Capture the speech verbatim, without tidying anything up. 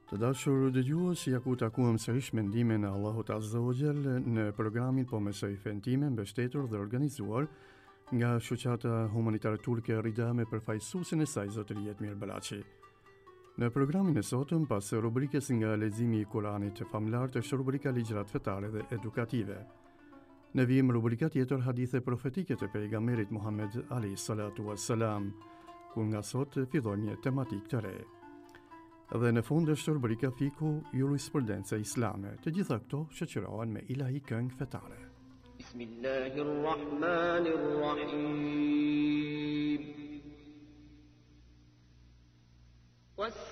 Të dashur dëgjues, ja ku takuam sërish mendimin e Allahut Azza wa Jall në programin Po Mesoj Fen Time, mbështetur dhe organizuar nga shoqata humanitare turke Rida me përfaqësuesin e saj zotëri Jetmir Balaçi. Në programin e sotëm, pas rubrikës nga leximi i Kuranit të famlar, është rubrika ligjërat fetare dhe edukative. Ne vijmë rubrika tjetër hadithe profetike të pejgamberit Muhammed alayhi salatu wassalam, ku nga sot fillon një tematik të re. Dhe në fund është rubrika Fiku jurisprudenca islame. Të gjitha këto shoqërohen me ilahi këngë fetare. Bismillahirrahmanirrahim.